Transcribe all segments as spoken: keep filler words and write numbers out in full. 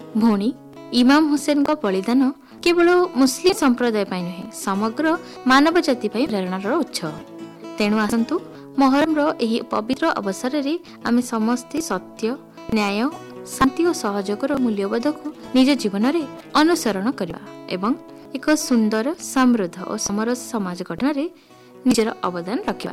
भौणी इमाम हुसैन का बलिदान केवल मुस्लिम संप्रदाय नुहे समग्र मानव जाति प्रेरणार उत्स। तेणु आसतु मोहरम रही पवित्र अवसर में आम समस्ते सत्य न्याय शांति और सहयोगर मूल्यबोध को निज जीवन में अनुसरण करवा एवं एक सुंदर समृद्ध और समरस समाज गठन में निजर अवदान रखा।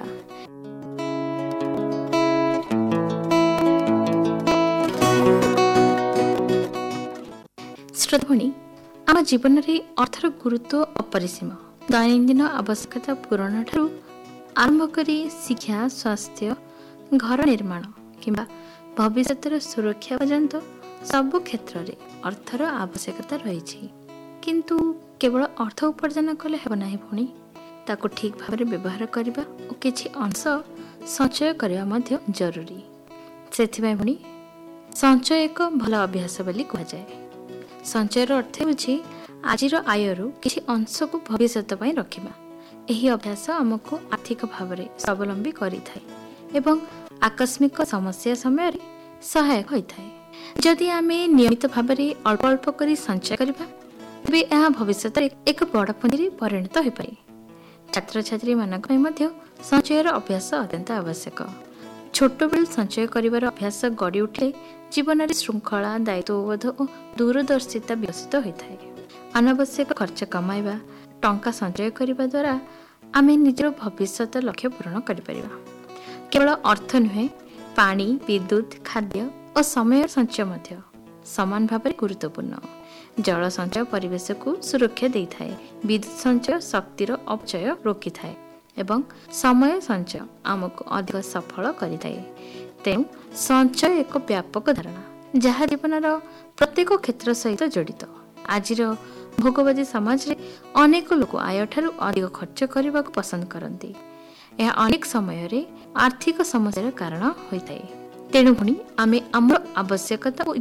श्रोताभणी आम जीवन में अर्थर गुरुत्व अपरिसीम। दैनन्दिन आवश्यकता पूरण ठारू आरंभ करी शिक्षा स्वास्थ्य घर निर्माण किंबा भविष्यतर सुरक्षा पर्यंत सबु क्षेत्र में अर्थर आवश्यकता रही। किंतु केवल अर्थ उपार्जन कले हेब नाही भौणी, ताको ठीक भाव में व्यवहार करने और किछि अंश संचय करने मध्य जरूरी। सेथिबाई भौणी संचय एक भल अभ्यास बोली कहुए। संचयर अर्थ होछि आजिर आयरु किछि अंश को भविष्यत पई रखिबा। एही अभ्यास हमको आर्थिक भाव में स्वावलंबी करिथाय एवं आकस्मिक समस्या समय सहायक होइथाय। जदि आमे नियमित भाव में अल्प अल्प करी संचय करबा तबे यह भविष्य एक बड़ पुंजी परिणत हो पाए। छात्र छात्री मानक पई मध्य संचयर अभ्यास अत्यंत आवश्यक। छोट बेलू संचय करिवार अभ्यास गढ़ी उठे जीवन में श्रृंखला दायित्वबोध और दूरदर्शिता विकसित होता है। अनावश्यक खर्च कमाइबा टंका संचय करने द्वारा आम निजर भविष्य लक्ष्य पूरण कर। केवल अर्थ नुहे पानी विद्युत खाद्य और समय संचय मध्य समान भाव में गुरुत्वपूर्ण। जल संचय परिवेश को सुरक्षा दे थाए, विद्युत संचय शक्तिर अपचय रोकी थाए एवं समय संचय आमको अधिक सफल करिथाए। तेणु संचय एक व्यापक धारणा जहाँ जीवन प्रत्येक क्षेत्र सहित जड़ित। आज भोगवादी समाज रे अनेक लोक आय ठारू अधिक खर्च करने को पसंद करती। यह अनेक समय रे आर्थिक समस्यार कारण होता है। तेणु पुणी आमे आमर आवश्यकता और